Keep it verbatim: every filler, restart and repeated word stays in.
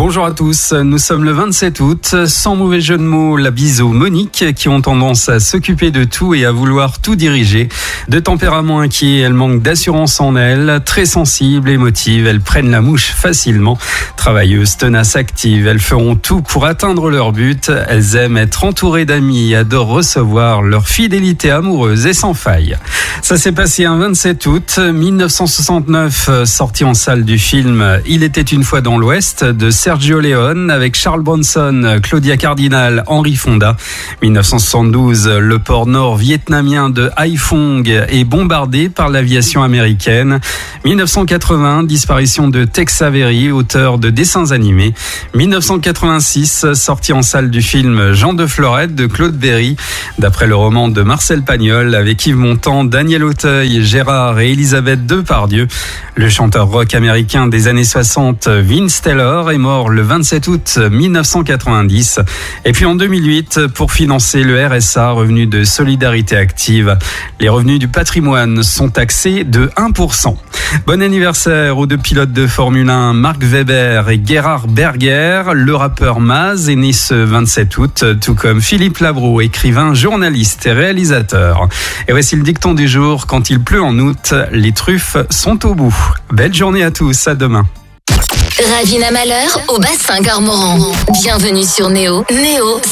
Bonjour à tous, nous sommes le vingt-sept août. Sans mauvais jeu de mots, la bise aux Monique qui ont tendance à s'occuper de tout et à vouloir tout diriger. De tempérament inquiet, elles manquent d'assurance en elles. Très sensibles, émotives, elles prennent la mouche facilement. Travailleuses, tenaces, actives, elles feront tout pour atteindre leur but. Elles aiment être entourées d'amis et adorent recevoir leur fidélité amoureuse et sans faille. Ça s'est passé un vingt-sept août mille neuf cent soixante-neuf, sorti en salle du film Il était une fois dans l'Ouest de Sergio Leone avec Charles Bronson, Claudia Cardinal, Henry Fonda. mille neuf cent soixante-douze, le port nord-vietnamien de Haiphong est bombardé par l'aviation américaine. mille neuf cent quatre-vingts, disparition de Tex Avery, auteur de dessins animés. mille neuf cent quatre-vingt-six, sortie en salle du film Jean de Florette de Claude Berry, d'après le roman de Marcel Pagnol avec Yves Montand, Daniel Auteuil, Gérard et Elisabeth Depardieu. Le chanteur rock américain des années soixante, Vince Taylor, est mort le vingt-sept août mille neuf cent quatre-vingt-dix. Et puis en deux mille huit, pour financer le R S A, revenu de solidarité active, les revenus du patrimoine sont taxés de un pour cent. Bon anniversaire aux deux pilotes de Formule un, Mark Webber et Gerhard Berger. Le rappeur Maz est né ce vingt-sept août, tout comme Philippe Labro, écrivain, journaliste et réalisateur. Et voici le dicton du jour: quand il pleut en août, les truffes sont au bout. Belle journée à tous, à demain. Ravina Malheur au bassin Garmoran. Bienvenue sur Néo. Néo,